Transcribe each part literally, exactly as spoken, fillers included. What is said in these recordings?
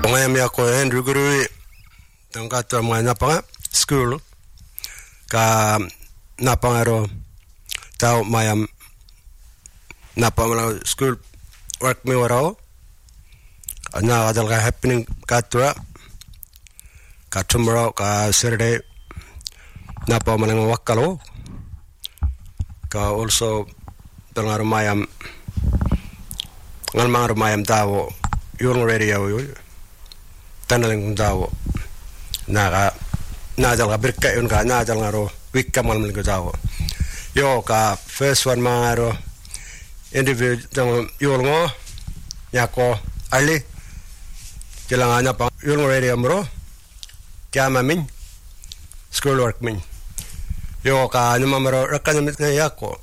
Ngayon ako Andrew Guru tangka to mga napanga school ka napangaro tao mayam napamala school work mi warao na kadal ka happening katwa ka tomorrow ka Saturday napamala wakalo ka also tangaro mayam ngal mga mayam tao yung radio yun tanaling dawo naka nadal ka birka yun ka nadal nga ro wikka malmal ko dawo yo ka first one mga ro individual yul ngo yako ali kailangan na pa yul ngo radio mo kama min school work min yo ka ano mamaro rakanamit nga yako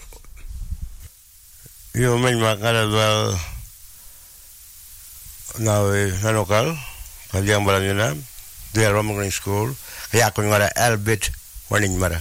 yo min makala dal nawe nanokal Kaliang balang yun na, dia Roman Green School, kaya ako nga Albert warning mara.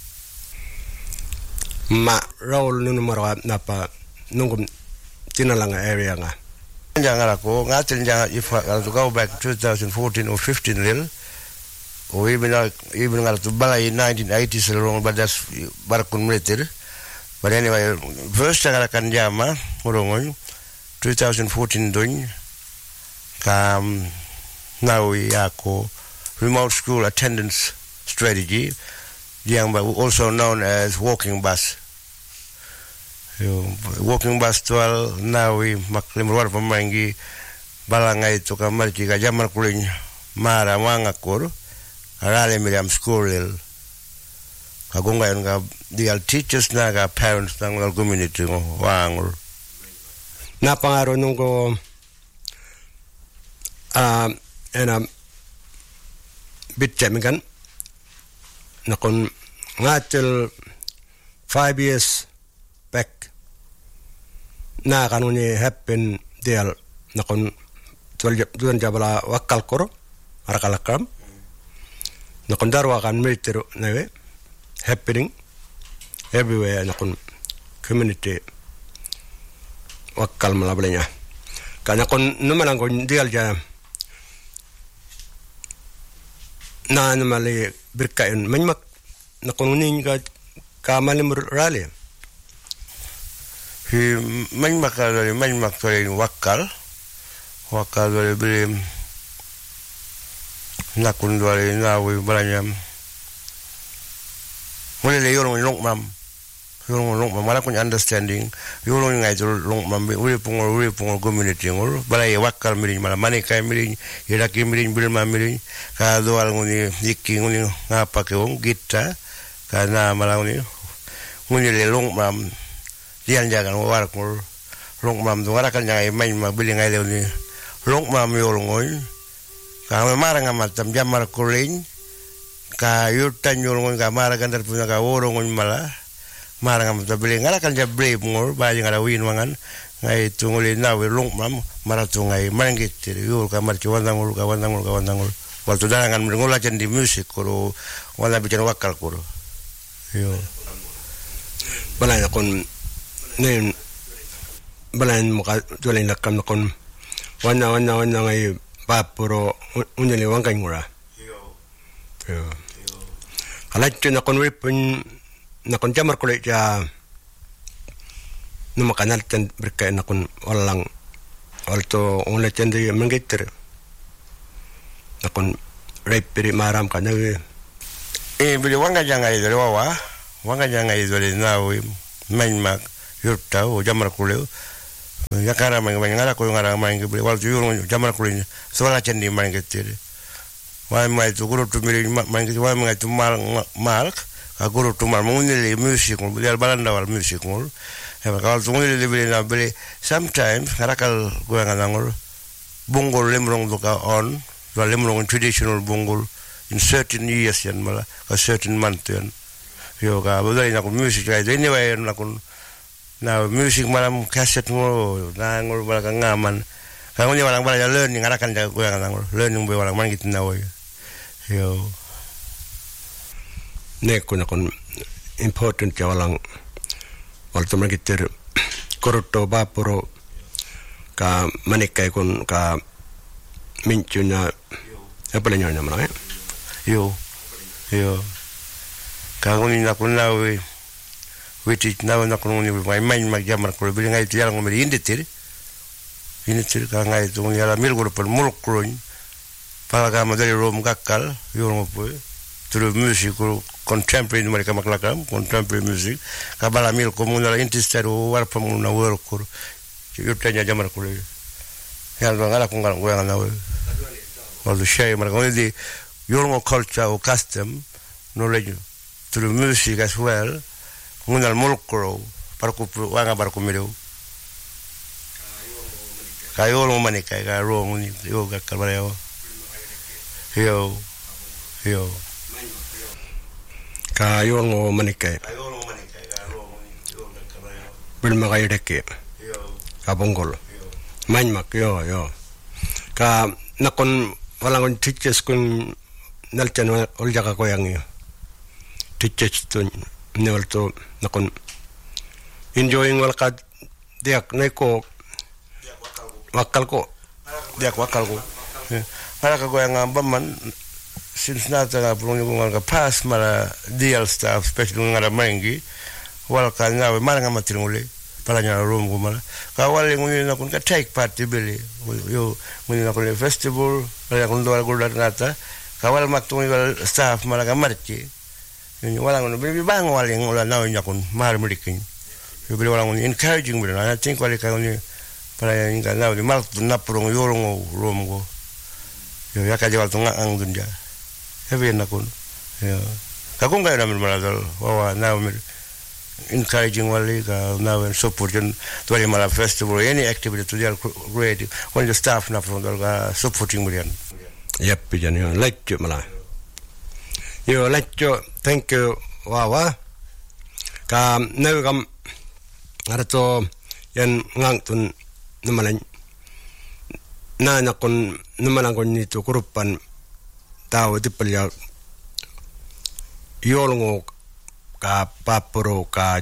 Ma, Raul nung mara na pa, nung tinalang area nga. Jangan ako, nga tinjang, if I to go back twenty fourteen or fifteen lil, or even, even nga to balay nineteen eighties along, but that's barakun military. But anyway, first nga kan jama, murungon, twenty fourteen dun, kam, now we ako remote school attendance strategy, yang also known as walking bus. Walking bus twelve now we maklim luar pemanggi balangai itu kamar jika jamar kulin mara mangakur arale miriam school il kagunga yung ka dial teachers na ka parents ng community ng wangul. Napangaro nung ko ah and um bit jamigan nakon ngatil five years back na kanuni happen deal nakon tuan jabala wakal koro arakalakam nakon darwa kan military nawe happening everywhere nakon community wakal malablenya kana kon numalang kon deal ja na namali birkain manyak na kunin ka kamalim rally hi manyak kali manyak kali wakal wakal dari beri nakun dari nawi balanyam mulai le yorong long mam yorong long mam malah kun understanding yorong ngai tu long mam uri pungol uri pungol community ngol balai wakal mirin malah mani kai mirin iraki mirin bilma mirin ka doal nguni iki nguni ngapa ke wong kita kana malah nguni nguni le long mam dian jangan war ngol long mam tu ngara kan jangai main ma bili ngai le ni long mam yorong ngoi ka marang amat tam jamar kulin ka yutan yorong ka marang kan terpunya ka worong ngoi malah marang am tabeli ngala kan jabre ngor ba ngala win wangan ngai tunguli na we long mam maratu ngai mangit yul kamar cuwandang ul kawandang ul kawandang ul waktu darangan ngola jan di musik koro wala bicara wakal koro yo balanya kon nen balanya muka jualin lakam kon wana wana wana ngai papuro unyali wangkai ngura yo yo kalachin na kon ripun nakon jamar kulit ja numa kanal ten berkait nakon walang walto onle tendi mengitir nakon repiri maram kanawe eh beli wanga jangai dari wawa wanga jangai dari nawi main mak yurta o jamar kulit ya kara mang mang ngara ko ngara mang beli wal yurung jamar kulit soala tendi mengitir wa mai tu guru tu miri mang wa mang tu mal mal aguru tumar mungili music ngul biar balanda wal music ngul ya kalau tunguli lebih na beli sometimes ngarakal gua ngangul bungul lemrong duka on wal lemrong traditional bungul in certain years yan mala a certain month yan yo ka bodai na music ay anyway na kun na music malam cassette ngul na ngul bala ka ngaman ka ngunya walang bala learning ngarakan gua ngangul learning boy walang man gitu na yo neko na kon important ya walang walto magiter korto bapuro ka manikai kon ka minchuna apa lenyo na mana yo yo kanguni na kuna we witi na na kuna ni mai mai mag jamar ko bi ngai tiara ngomeri inditir inditir ka ngai tu ni ala mil ko per muluk kroin para ka madari rom gakkal yo ngo po tu music contemporary ni mereka maklakam contemporary music ka bala mil ko mun ala intisteru war pa mun na wor ko yo tanya jamar ko ya lo ngala ko ngal ko ngala we all the shame mereka ni yo ngo culture or custom knowledge through music as well ngunal mulukro para ku wanga para ku miru kayo lo manika ka ro nguni yo ga kalbareo yo yo kayo ngo manika kayo lo manika ka ro nguni yo ga kalbareo bil magay deke yo ka bongol manmak yo yo ka nakon walang teachers kun nalchan olja ka koyang yo teachers to newal to nakon enjoying wal kad diak neko wakal ko diak wakal ko para ka goyang ambaman since nata nga pulong yung mga pass mara deal staff especially nga ramangi wal ka nga mara nga matirunguli para nya room ko mara ka wal yung yun nakon ka take part bili yo ngun nakon festival para kun do ko nata ka wal maktung wal staff mara ka marchi yun wala ngono bibi bang wala ng wala na nya kun mar mulikin bibi wala ngono encouraging bibi na think wala ka ngono para yung ka na di mal na prong yorong rom go yo ya ka jawal tunga ang dunja hebe na kun yo ka kung kayo namin maladol wawa na mir encouraging wala ka na support yun tuwali mala festival any activity to their creative when the staff na from ka supporting mo yan yep pijan yo like mala yo like thank you wawa ka na kam arato yan ngang tun namalan na nakon namalan kon nito kurupan tao di palya yolngo ka papuro ka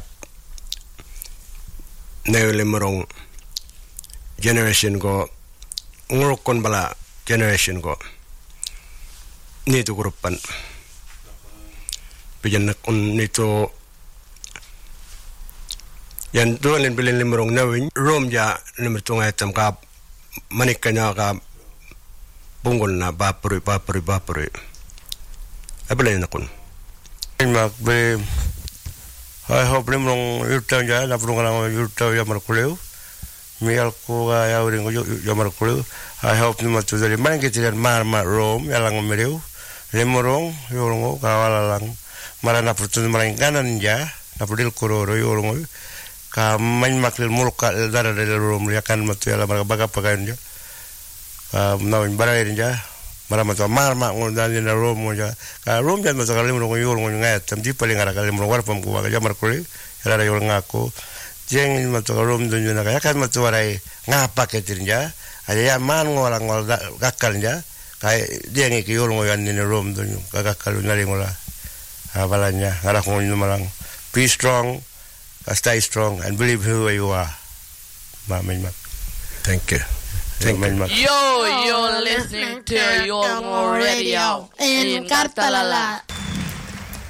neolimorong generation go ngurukon bala generation go nito kurupan pijan nakon nito yan doon bilin limurong nawin rom ja limitong item ka manikanya ka bungol na bapuri bapuri bapuri abalayan nakon mak be I hope limurong yurtaw ja na pulong lang yurtaw ya markuleo mial ko ga ya uring ya markuleo I hope ni matu dari man kitiran marma rom ya lang mereu limurong yorong ka wala lang marana putun marang kanan ja na pudil kororo yorong ka man maklil mulka dara dara rom ya kan matu ya la baga pagain ja ka nawin barai ja marama to marma ngon dan na rom ja ka rom ja matu kalim rom yorong ngat tam di paling ara kalim rom war pam ko ga jamar kuli ya ra yorong ngako jeng matu rom dun na ya kan matu warai ngapa ketin ja aya ya man ngola ngol gakkal ja kai jeng ki yorong yan ni rom dun ka gakkal na ngola abalanya ngara ko ni malang be strong stay strong and believe who you are mamin mak thank you thank you yo you're listening to your radio in Kartalala.